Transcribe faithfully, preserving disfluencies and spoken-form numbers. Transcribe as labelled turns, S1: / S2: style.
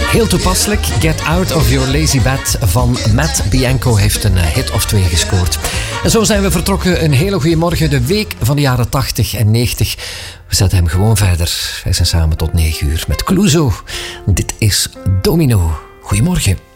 S1: Heel toepasselijk. Get Out of Your Lazy Bed van Matt Bianco heeft een hit of twee gescoord. En zo zijn we vertrokken. Een hele goede morgen. De week van de jaren tachtig en negentig. We zetten hem gewoon verder. Wij zijn samen tot negen uur met Clouseau. Dit is Domino. Goedemorgen.